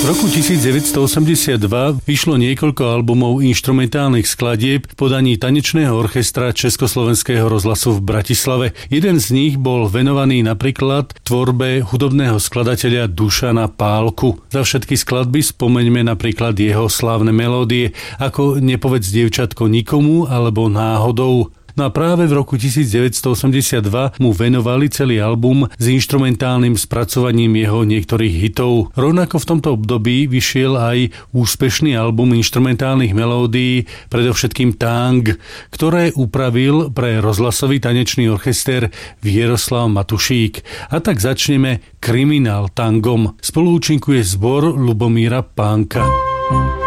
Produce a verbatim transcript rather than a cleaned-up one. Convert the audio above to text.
V roku devätnásťstoosemdesiatdva vyšlo niekoľko albumov inštrumentálnych skladieb v podaní tanečného orchestra Československého rozhlasu v Bratislave. Jeden z nich bol venovaný napríklad tvorbe hudobného skladateľa Dušana Pálku. Za všetky skladby spomeňme napríklad jeho slávne melódie ako Nepovedz dievčatko nikomu alebo Náhodou. No a práve v roku devätnásťstoosemdesiatdva mu venovali celý album s inštrumentálnym spracovaním jeho niektorých hitov. Rovnako v tomto období vyšiel aj úspešný album inštrumentálnych melódií, predovšetkým Tang, ktoré upravil pre rozhlasový tanečný orchester Vieroslav Matušík. A tak začneme Kriminál tangom. Spoluúčinkuje zbor Lubomíra Pánka.